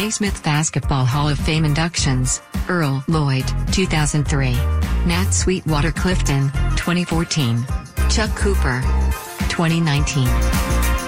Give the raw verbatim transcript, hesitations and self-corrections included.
Naismith Basketball Hall of Fame inductions: Earl Lloyd, two thousand three; Nat Sweetwater Clifton, twenty fourteen; Chuck Cooper, twenty nineteen.